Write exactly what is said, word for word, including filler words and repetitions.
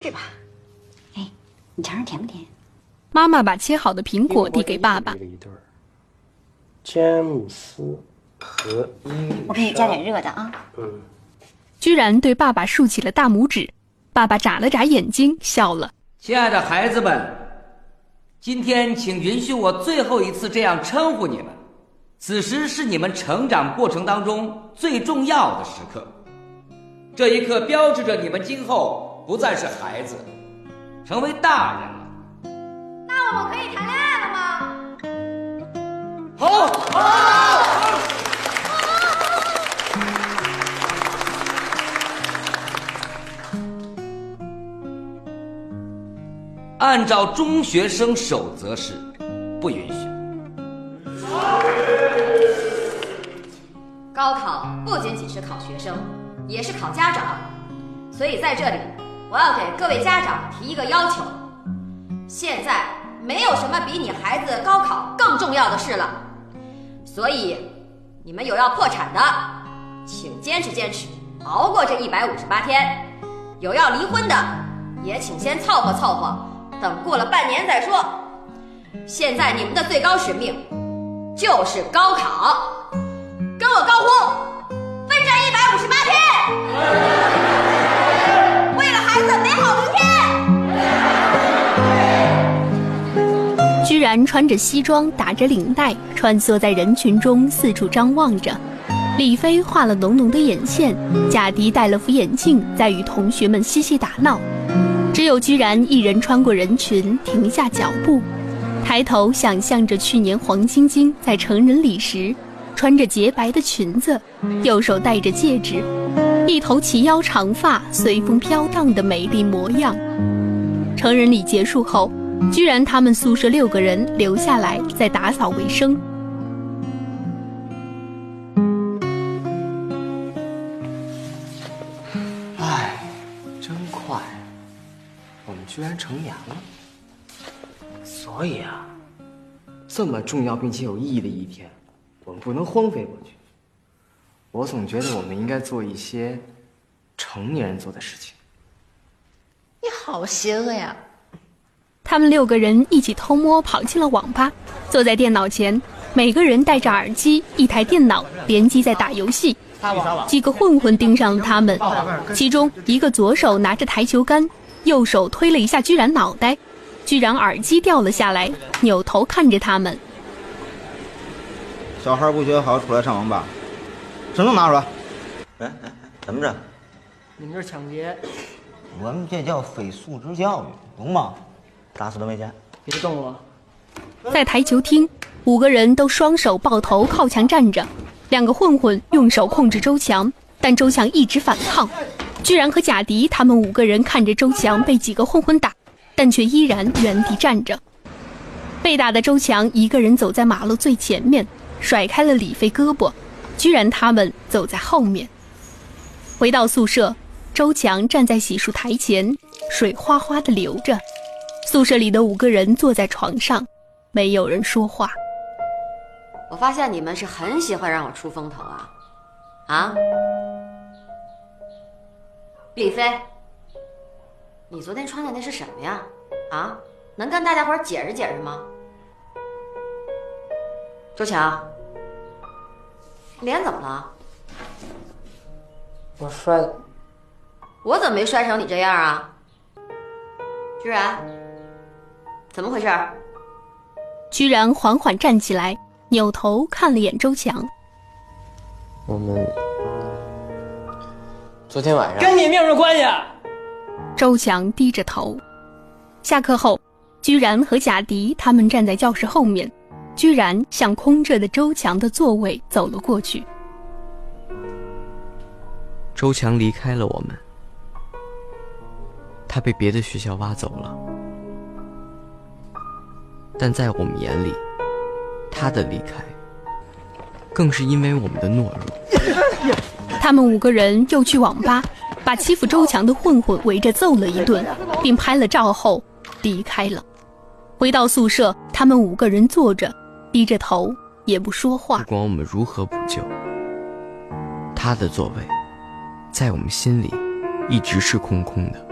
吧。哎，你尝尝甜不甜？ 妈妈把切好的苹果递给爸爸。 詹姆斯和伊丽莎， 我给你加点热的啊。 嗯。 居然对爸爸竖起了大拇指，爸爸眨了眨眼睛，笑了。 亲爱的孩子们，今天请允许我最后一次这样称呼你们。此时是你们成长过程当中最重要的时刻，这一刻标志着你们今后不再是孩子，成为大人了。 那我们可以谈恋爱了吗？ 好，好。按照中学生守则是不允许。 高考不仅仅是考学生，也是考家长，所以在这里我要给各位家长提一个要求，现在没有什么比你孩子高考更重要的事了，所以你们有要破产的，请坚持坚持，熬过这一百五十八天；有要离婚的，也请先凑合凑合，等过了半年再说。现在你们的最高使命就是高考，跟我高呼奋战一百五十八天，为了孩子美好明天。 居然穿着西装，打着领带，穿梭在人群中，四处张望着。李飞画了浓浓的眼线，贾迪戴了副眼镜，在与同学们嬉戏打闹。只有居然一人穿过人群，停下脚步，抬头想象着去年黄晶晶在成人礼时穿着洁白的裙子，右手戴着戒指，一头齐腰长发随风飘荡的美丽模样。成人礼结束后，居然他们宿舍六个人留下来在打扫卫生。 唉，真快，我们居然成年了。所以啊，这么重要并且有意义的一天，我们不能荒废过去。我总觉得我们应该做一些成年人做的事情。 你好邪恶呀！ 他们六个人一起偷摸跑进了网吧，坐在电脑前，每个人戴着耳机，一台电脑联机在打游戏。几个混混盯上了他们，其中一个左手拿着台球杆，右手推了一下居然脑袋，居然耳机掉了下来，扭头看着他们。 小孩不学好出来上网吧，身份拿出来。 哎哎，怎么着？ 你们这抢劫？ 我们这叫非素质教育，懂吗？ 打死都没钱。 别动我！ 在台球厅，五个人都双手抱头靠墙站着，两个混混用手控制周强，但周强一直反抗。居然和贾迪他们五个人看着周强被几个混混打，但却依然原地站着。被打的周强一个人走在马路最前面，甩开了李飞胳膊，居然他们走在后面。回到宿舍，周强站在洗漱台前，水哗哗地流着。宿舍里的五个人坐在床上，没有人说话。 我发现你们是很喜欢让我出风头啊！啊，李飞，你昨天穿的那是什么呀？啊，能跟大家伙解释解释吗？周强，脸怎么了？ 我摔了。 我怎么没摔成你这样啊？居然，怎么回事？ 居然缓缓站起来，扭头看了眼周强。 我们昨天晚上跟你没有什么关系。 周强低着头。下课后，居然和贾迪他们站在教室后面，居然向空着的周强的座位走了过去。 周强离开了我们，他被别的学校挖走了，但在我们眼里，他的离开更是因为我们的懦弱。 他们五个人又去网吧，把欺负周强的混混围着揍了一顿，并拍了照后离开了。回到宿舍，他们五个人坐着，低着头，也不说话。 不管我们如何补救，他的座位在我们心里一直是空空的。